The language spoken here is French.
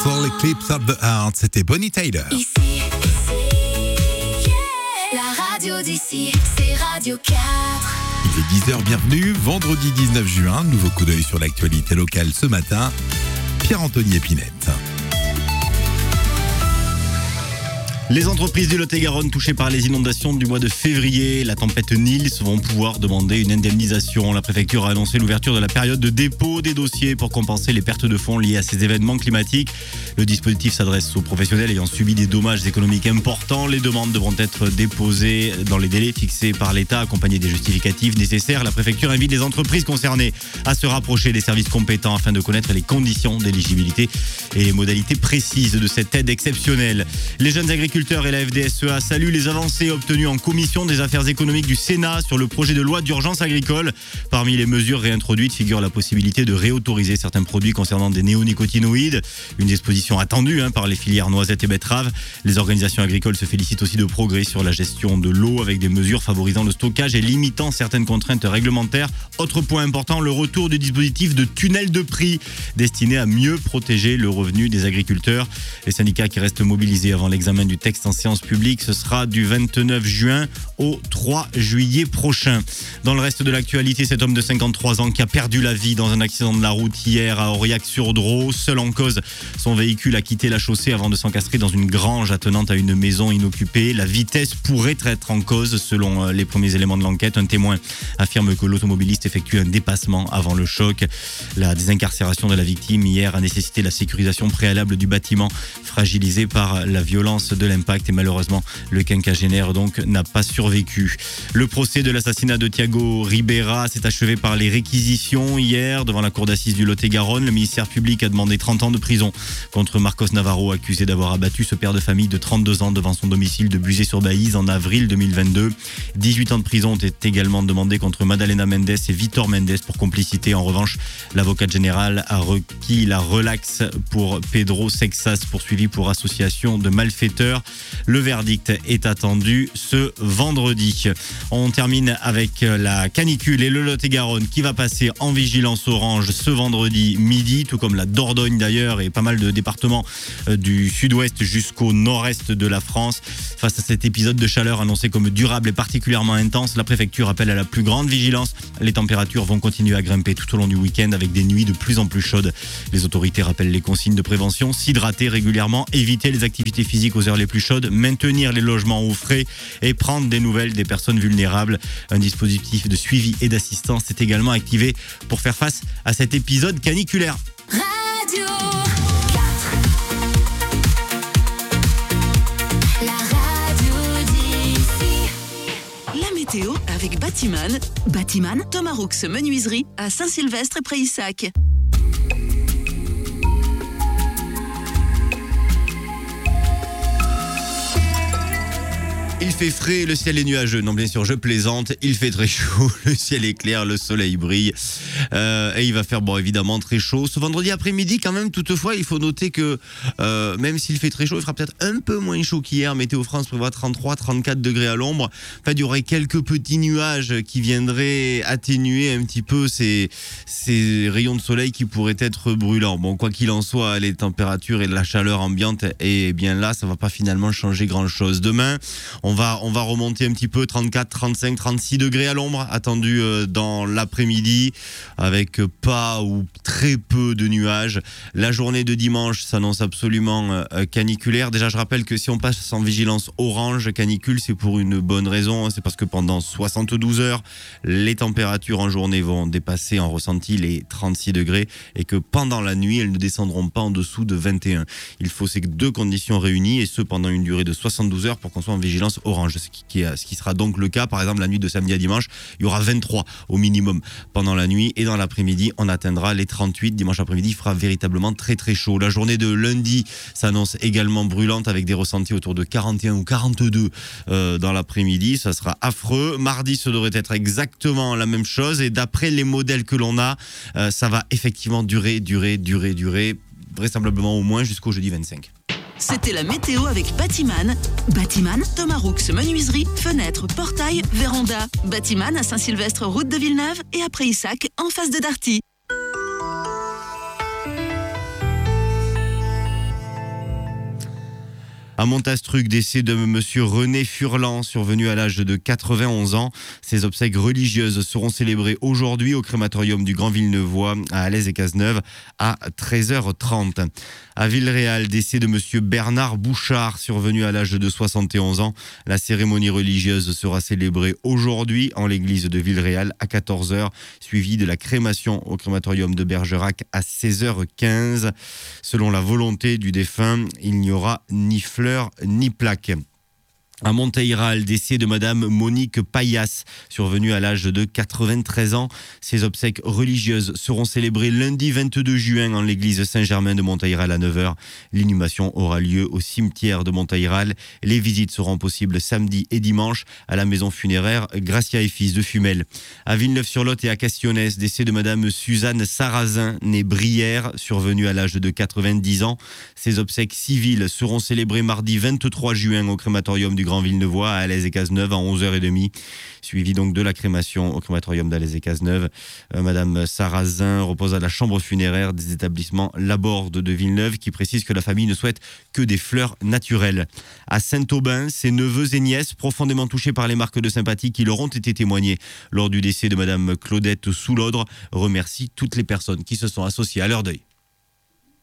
Total Eclipse of the Heart, c'était Bonnie Tyler. Ici, la radio d'ici, c'est Radio 4. Il est 10h, bienvenue, vendredi 19 juin, nouveau coup d'œil sur l'actualité locale ce matin, Pierre-Anthony Épinette. Les entreprises du Lot-et-Garonne touchées par les inondations du mois de février, la tempête Nils, vont pouvoir demander une indemnisation. La préfecture a annoncé l'ouverture de la période de dépôt des dossiers pour compenser les pertes de fonds liées à ces événements climatiques. Le dispositif s'adresse aux professionnels ayant subi des dommages économiques importants. Les demandes devront être déposées dans les délais fixés par l'État, accompagnés des justificatifs nécessaires. La préfecture invite les entreprises concernées à se rapprocher des services compétents afin de connaître les conditions d'éligibilité et les modalités précises de cette aide exceptionnelle. Les jeunes agriculteurs et la FDSEA saluent les avancées obtenues en commission des affaires économiques du Sénat sur le projet de loi d'urgence agricole. Parmi les mesures réintroduites figure la possibilité de réautoriser certains produits concernant des néonicotinoïdes, une disposition attendue par les filières noisettes et betteraves. Les organisations agricoles se félicitent aussi de progrès sur la gestion de l'eau avec des mesures favorisant le stockage et limitant certaines contraintes réglementaires. Autre point important, le retour du dispositif de tunnel de prix destiné à mieux protéger le revenu des agriculteurs. Les syndicats qui restent mobilisés avant l'examen du texte en séance publique, ce sera du 29 juin au 3 juillet prochain. Dans le reste de l'actualité, cet homme de 53 ans qui a perdu la vie dans un accident de la route hier à Aurillac-sur-Dros, seul en cause, son véhicule a quitté la chaussée avant de s'encastrer dans une grange attenante à une maison inoccupée. La vitesse pourrait être en cause selon les premiers éléments de l'enquête. Un témoin affirme que l'automobiliste effectue un dépassement avant le choc. La désincarcération de la victime hier a nécessité la sécurisation préalable du bâtiment fragilisé par la violence de l'impact et malheureusement le quinquagénaire donc n'a pas survécu. Le procès de l'assassinat de Thiago Ribera s'est achevé par les réquisitions hier devant la cour d'assises du Lot-et-Garonne. Le ministère public a demandé 30 ans de prison contre Marcos Navarro, accusé d'avoir abattu ce père de famille de 32 ans devant son domicile de Buzet-sur-Baïse en avril 2022. 18 ans de prison ont été également demandés contre Madalena Mendes et Vitor Mendes pour complicité. En revanche, l'avocate générale a requis la relaxe pour Pedro Sexas, poursuivi pour association de malfaiteurs. Le verdict est attendu ce vendredi. On termine avec la canicule et le Lot-et-Garonne qui va passer en vigilance orange ce vendredi midi, tout comme la Dordogne d'ailleurs et pas mal de départements du sud-ouest jusqu'au nord-est de la France. Face à cet épisode de chaleur annoncé comme durable et particulièrement intense, la préfecture appelle à la plus grande vigilance. Les températures vont continuer à grimper tout au long du week-end avec des nuits de plus en plus chaudes. Les autorités rappellent les consignes de prévention: s'hydrater régulièrement, éviter les activités physiques aux heures les plus chaudes, maintenir les logements au frais et prendre des nouvelles des personnes vulnérables. Un dispositif de suivi et d'assistance est également activé pour faire face à cet épisode caniculaire. Radio 4. La radio d'ici. La météo avec Batiman. Batiman, Thomas Roux Menuiserie à Saint-Sylvestre et Prayssac. Il fait frais, le ciel est nuageux. Non, bien sûr, je plaisante. Il fait très chaud, le ciel est clair, le soleil brille. Et il va faire, évidemment, très chaud. Ce vendredi après-midi, quand même, toutefois, il faut noter que même s'il fait très chaud, il fera peut-être un peu moins chaud qu'hier. Météo France prévoit 33-34 degrés à l'ombre. En fait, il y aurait quelques petits nuages qui viendraient atténuer un petit peu ces rayons de soleil qui pourraient être brûlants. Bon, quoi qu'il en soit, les températures et la chaleur ambiante, et bien là, ça va pas finalement changer grand-chose. Demain, on va remonter un petit peu, 34, 35, 36 degrés à l'ombre attendus dans l'après-midi avec pas ou très peu de nuages. La journée de dimanche s'annonce absolument caniculaire. Déjà, je rappelle que si on passe en vigilance orange canicule, c'est pour une bonne raison. C'est parce que pendant 72 heures, les températures en journée vont dépasser en ressenti les 36 degrés et que pendant la nuit, elles ne descendront pas en dessous de 21. Il faut ces deux conditions réunies et ce pendant une durée de 72 heures pour qu'on soit en vigilance orange, ce qui sera donc le cas. Par exemple, la nuit de samedi à dimanche, il y aura 23 au minimum pendant la nuit et dans l'après-midi, on atteindra les 38. Dimanche après-midi, il fera véritablement très très chaud. La journée de lundi s'annonce également brûlante avec des ressentis autour de 41 ou 42 dans l'après-midi. Ça sera affreux. Mardi, ce devrait être exactement la même chose et d'après les modèles que l'on a, ça va effectivement durer, vraisemblablement au moins jusqu'au jeudi 25. C'était la météo avec Batiman. Batiman, Thomas Roux Menuiserie, fenêtres, portails, véranda. Batiman à Saint-Sylvestre, route de Villeneuve et à Prayssac, en face de Darty. À Montastruc, décès de monsieur René Furlan, survenu à l'âge de 91 ans. Ses obsèques religieuses seront célébrées aujourd'hui au crématorium du Grand Villeneuvois à Alès-et-Cazeneuve à 13h30. À Villeréal, décès de monsieur Bernard Bouchard, survenu à l'âge de 71 ans. La cérémonie religieuse sera célébrée aujourd'hui en l'église de Villeréal à 14h, suivie de la crémation au crématorium de Bergerac à 16h15. Selon la volonté du défunt, il n'y aura ni fleurs ni plaques. À Monteyral, décès de madame Monique Paillasse, survenue à l'âge de 93 ans. Ses obsèques religieuses seront célébrées lundi 22 juin en l'église Saint-Germain de Monteyral à 9h. L'inhumation aura lieu au cimetière de Monteyral. Les visites seront possibles samedi et dimanche à la maison funéraire Gracia et Fils de Fumel. À Villeneuve-sur-Lot et à Castillonnès, décès de madame Suzanne Sarrazin, née Brière, survenue à l'âge de 90 ans. Ses obsèques civiles seront célébrées mardi 23 juin au crématorium du Grand Villeneuvois à Alès-et-Cazeneuve à 11h30, suivi donc de la crémation au crématorium d'Alès-et-Cazeneuve. Madame Sarrazin repose à la chambre funéraire des établissements Laborde de Villeneuve, qui précise que la famille ne souhaite que des fleurs naturelles. À Saint-Aubin, ses neveux et nièces, profondément touchés par les marques de sympathie qui leur ont été témoignées lors du décès de madame Claudette Soulodre, remercient toutes les personnes qui se sont associées à leur deuil.